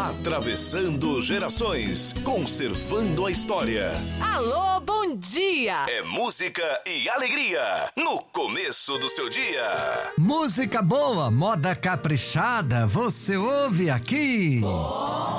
Atravessando gerações, conservando a história. Alô, bom dia! É música e alegria no começo do seu dia. Música boa, moda caprichada, você ouve aqui.